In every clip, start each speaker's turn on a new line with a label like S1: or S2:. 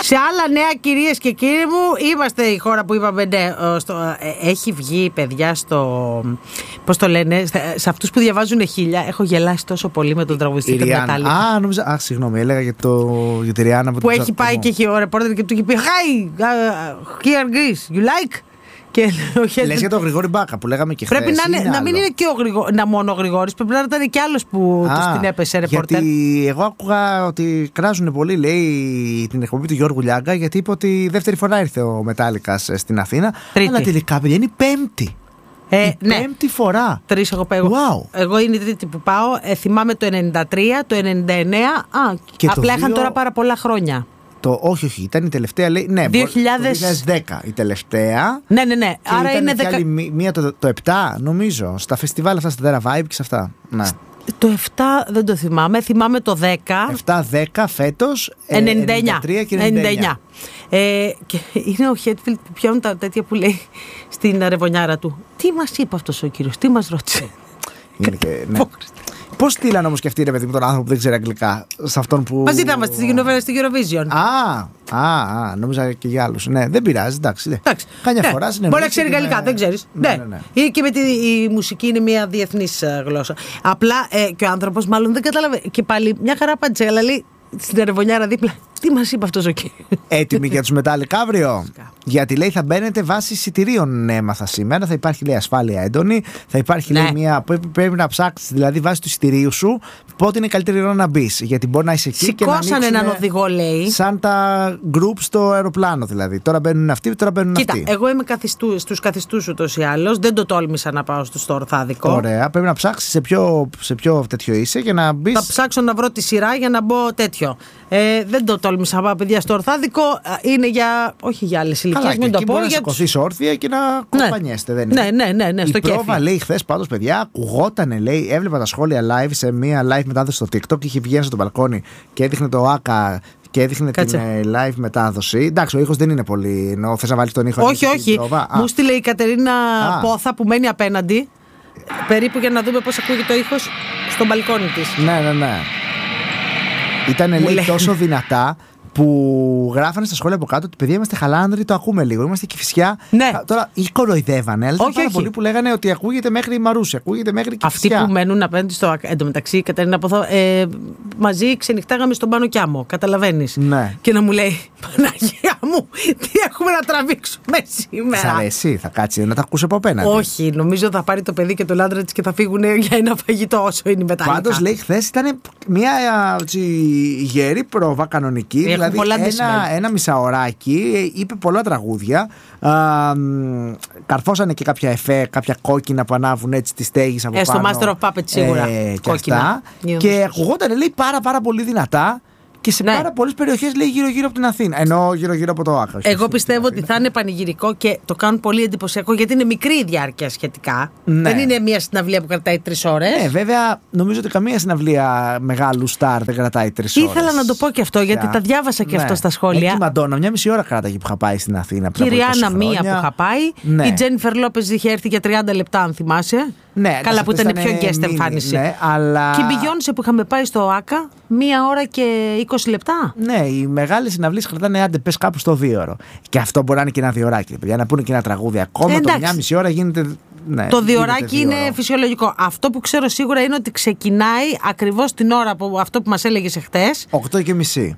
S1: Σε άλλα νέα, κυρίες και κύριοι μου, είμαστε η χώρα που είπαμε ναι. Έχει βγει, παιδιά, πώς το λένε, σε αυτούς που διαβάζουν 1000. Έχω γελάσει τόσο πολύ με τον τραγουδιστή του Μετάλλικα.
S2: Νόμιζα. Συγγνώμη, έλεγα για τη Ριάννα
S1: που έχει πάει και έχει ο ρεπόρτερ και του έχει πει Hi, here Greece, you like?
S2: Λες για τον Γρηγόρη Μπάκα που λέγαμε και χθες.
S1: Πρέπει να μην είναι και μόνο ο Γρηγόρης, πρέπει να ήταν και άλλος που τους την έπεσε ρεπόρτερ.
S2: Γιατί εγώ άκουγα ότι κράζουν πολύ, λέει, την εκπομπή του Γιώργου Λιάγκα, γιατί είπε ότι δεύτερη φορά ήρθε ο Μετάλλικας στην Αθήνα.
S1: Τρίτη.
S2: Αλλά τελικά, παιδιά, είναι η πέμπτη. Πέμπτη φορά.
S1: 3 εγώ παίζω.
S2: Wow.
S1: Εγώ είναι η τρίτη που πάω. Θυμάμαι το 93, το 99. Απλά είχαν τώρα πάρα πολλά χρόνια.
S2: Όχι, ήταν η τελευταία, λέει. Ναι, 2010 η τελευταία.
S1: Ναι.
S2: Και άρα είναι άλλη μία το 7, νομίζω. Στα φεστιβάλ αυτά, στα Terra Vibe και σε αυτά. Ναι.
S1: Το 7 δεν το θυμάμαι. Θυμάμαι το 10.
S2: 7-10 φέτος.
S1: 99
S2: και 99.
S1: Και είναι ο Χέτφιλντ που πιάνουν τα τέτοια που λέει στην αρεβωνιάρα του. Τι μας είπε αυτός ο κύριος, τι μας ρώτησε.
S2: Είναι και, ναι. Πώς στείλαν όμως και αυτοί, ρε παιδί μου, τον άνθρωπο που δεν ξέρει αγγλικά, σε αυτόν που.
S1: Μαζί ήταν στη Eurovision.
S2: Νόμιζα και για άλλους. Ναι, δεν πειράζει, εντάξει. Καμιά φορά συνεννοήσεις.
S1: Μπορεί να ξέρει γαλλικά, δεν ξέρεις. Ναι. Και με η μουσική είναι μια διεθνής γλώσσα. Απλά και ο άνθρωπος μάλλον δεν κατάλαβε. Και πάλι μια χαρά απάντησε, αλλά λέει στην αρεβωνιάρα δίπλα. Τι μας είπε αυτός ο κύριος.
S2: Έτοιμοι για τους Μετάλλικα αύριο? Γιατί λέει θα μπαίνετε βάσει εισιτηρίων, έμαθα σήμερα. Θα υπάρχει, λέει, ασφάλεια έντονη. Θα υπάρχει, λέει, μια. Πρέπει να ψάξεις, δηλαδή, βάσει του εισιτηρίου σου πότε είναι η καλύτερη ώρα να μπεις. Γιατί μπορεί να είσαι εκεί.
S1: Σηκώσαν έναν οδηγό, λέει.
S2: Σαν τα group στο αεροπλάνο, δηλαδή. Τώρα μπαίνουν αυτοί, τώρα μπαίνουν αυτοί.
S1: Κοίτα, εγώ είμαι στους καθιστούς ούτως ή άλλως. Δεν το τόλμησα να πάω στο ορθάδικο.
S2: Ωραία. Πρέπει να ψάξεις σε ποιο τέτοιο είσαι για να μπεις.
S1: Θα ψάξω να βρω τη σειρά για να μπω τέτοιο. Δεν το τόλμησα να πάω, παιδιά, στο ορθάδικο. Είναι για. Όχι για άλλες ηλικίες, μην το πω.
S2: Μπορεί να σηκωθείς όρθια και να κομπανιέστε, δεν είναι?
S1: Ναι,
S2: η
S1: στο κέφι.
S2: Η πρόβα, λέει, χθες πάντως, παιδιά, ακουγότανε, λέει, έβλεπα τα σχόλια live σε μια live μετάδοση στο TikTok. Είχε βγει στο μπαλκόνι και έδειχνε το ΆΚΑ και έδειχνε την live μετάδοση. Εντάξει, ο ήχος δεν είναι πολύ. Θες να βάλεις τον ήχο?
S1: Όχι. Μου στείλε η Κατερίνα Πόθα που μένει απέναντι. Περίπου για να δούμε πώς ακούγεται το ήχος στο μπαλκόνι της.
S2: Ναι. Ήταν, λέει, τόσο δυνατά που γράφανε στα σχόλια από κάτω ότι, παιδιά, είμαστε χαλάνδροι, το ακούμε λίγο. Είμαστε Κηφισιά. Ναι. Τώρα ή κοροϊδεύανε, αλλά ήταν πάρα πολλοί που λέγανε ότι ακούγεται μέχρι η Μαρούση, ακούγεται μέχρι Κηφισιά.
S1: Αυτοί που μένουν απέναντι στο. Εν τω μεταξύ, η Κατερίνα Πόθα, μαζί ξενυχτάγαμε στον Πάνο Κιάμο. Καταλαβαίνεις.
S2: Ναι.
S1: Και να μου λέει, Παναγία μου, τι έχουμε να τραβήξουμε σήμερα.
S2: Σ' αρέσει, θα κάτσει να τα ακούσει από απέναντι?
S1: Όχι, νομίζω θα πάρει το παιδί και τον άντρα της και θα φύγουν για ένα φαγητό όσο είναι η Μετάλλικα.
S2: Πάντως, λέει, χθες ήταν μια γερή πρόβα κανονική. Δηλαδή ένα μισάωράκι, είπε πολλά τραγούδια. Καρφώσανε και κάποια εφέ, κάποια κόκκινα που ανάβουν έτσι τις στέγης από πάνω.
S1: Στο Master of Puppets σίγουρα.
S2: Κόκκινα. Και ακουγόταν, λέει, πάρα πολύ δυνατά. Και σε πάρα πολλές περιοχές, λέει, γύρω-γύρω από την Αθήνα. Ενώ γύρω-γύρω από το Άκρα.
S1: Εγώ πιστεύω ότι θα είναι πανηγυρικό και το κάνουν πολύ εντυπωσιακό, γιατί είναι μικρή η διάρκεια σχετικά. Ναι. Δεν είναι μια συναυλία που κρατάει 3 ώρες.
S2: Βέβαια, νομίζω ότι καμία συναυλία μεγάλου στάρ δεν κρατάει 3 ώρες.
S1: Ήθελα να το πω και αυτό, γιατί τα διάβασα και αυτό στα σχόλια.
S2: Η Μαντόνα, μια μισή ώρα κράταγε που είχα πάει στην Αθήνα.
S1: Η Ριάννα μία που είχα πάει. Ναι. Η Τζένιφερ Λόπεζ είχε έρθει για 30 λεπτά, αν θυμάσαι.
S2: Ναι,
S1: καλά, που ήταν πιο guest εμφάνιση.
S2: Ναι, αλλά...
S1: Και η Μπιγιόνσε που είχαμε πάει στο ΆΚΑ, 1 ώρα και 20 λεπτά.
S2: Ναι, οι μεγάλες συναυλίες κρατάνε, άντε πες, κάπου στο 2 ώρο. Και αυτό μπορεί να είναι και ένα 2 ωράκι. Για να πούνε και ένα τραγούδι ακόμα, το 1,5 ώρα γίνεται. Ναι,
S1: το 2 ωράκι είναι φυσιολογικό. Αυτό που ξέρω σίγουρα είναι ότι ξεκινάει ακριβώς την ώρα από αυτό που μας έλεγες εχθές.
S2: 8:30.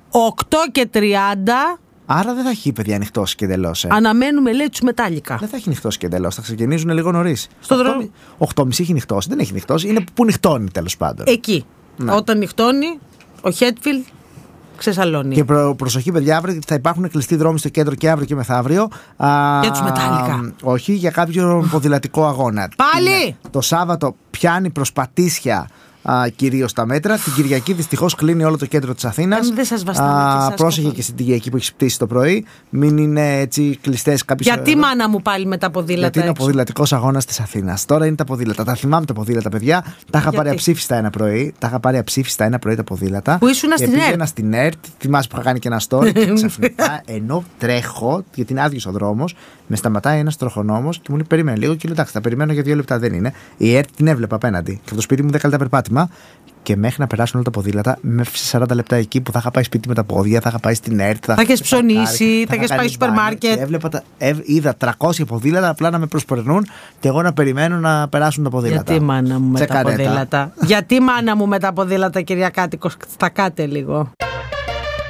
S1: 8:30.
S2: Άρα δεν θα έχει, παιδιά, ανοιχτώσει και εντελώς.
S1: Αναμένουμε, λέει, τους Μετάλλικα.
S2: Δεν θα έχει ανοιχτώσει και εντελώς. Θα ξεκινήσουν λίγο νωρίς. 8:30 έχει ανοιχτώσει. Δεν έχει ανοιχτώσει. Είναι που νυχτώνει, τέλος πάντων.
S1: Εκεί. Ναι. Όταν νυχτώνει, ο Χέτφιλντ ξεσαλώνει.
S2: Και προσοχή, παιδιά, αύριο θα υπάρχουν κλειστοί δρόμοι στο κέντρο και αύριο και μεθαύριο.
S1: Για τους Μετάλλικα.
S2: Όχι, για κάποιο ποδηλατικό αγώνα.
S1: Πάλι!
S2: Το Σάββατο πιάνει προς Πατήσια. Κυρίως τα μέτρα. Την Κυριακή δυστυχώς κλείνει όλο το κέντρο της Αθήνας.
S1: Δεν σας βαστάνε.
S2: Πρόσεχε και στην Κυριακή που έχει πτήσει το πρωί. Μην είναι έτσι κλειστές κάποιες.
S1: Γιατί μάνα μου πάλι με τα ποδήλατα?
S2: Γιατί είναι ο ποδηλατικός αγώνας της Αθήνας. Τώρα είναι τα ποδήλατα. Τα θυμάμαι τα ποδήλατα, παιδιά. Τα είχα πάρει αψήφιστα ένα πρωί. Τα ποδήλατα.
S1: Που ήσουν στην ΕΡΤ.
S2: Πήγαινα στην ΕΡΤ. Θυμάσαι που είχα κάνει και ένα story. Και ξαφνικά, ενώ τρέχω, γιατί είναι άδειος ο δρόμος, με σταματάει ένας τροχονόμος και μου λέει: περίμενε λίγο. Και λέω: εντάξει, θα περιμένω για 2 λεπτά, δεν είναι. Η ΕΡΤ την έβλεπα απέναντι. Και από το σπίτι μου 10 λεπτά περπάτημα. διάστημα. Και μέχρι να περάσουν όλα τα ποδήλατα, μέχρι σε 40 λεπτά εκεί που θα είχα πάει σπίτι με τα πόδια, θα είχα πάει στην ΕΡΤ.
S1: Θα είχες ψωνίσει, θα είχες πάει στο σούπερ μάρκετ.
S2: Είδα 300 ποδήλατα απλά να με προσπερνούν και εγώ να περιμένω να περάσουν τα ποδήλατα.
S1: Γιατί μάνα μου με τα ποδήλατα. Γιατί μάνα μου με τα ποδήλατα, κυρία Κάτοικος, στακάτε λίγο.